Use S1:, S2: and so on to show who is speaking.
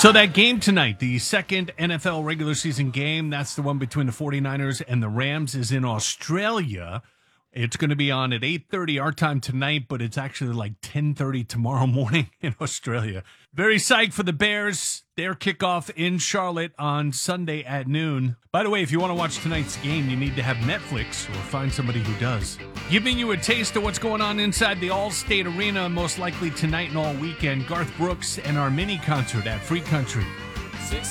S1: So that game tonight, the second NFL regular season game, that's the one between the 49ers and the Rams, is in Australia. It's going to be on at 8:30 our time tonight, but it's actually like 10:30 tomorrow morning in Australia. Very psyched for the Bears. Their kickoff in Charlotte on Sunday at noon. By the way, if you want to watch tonight's game, you need to have Netflix or find somebody who does. Giving you a taste of what's going on inside the Allstate Arena, most likely tonight and all weekend. Garth Brooks and our mini concert at Free Country.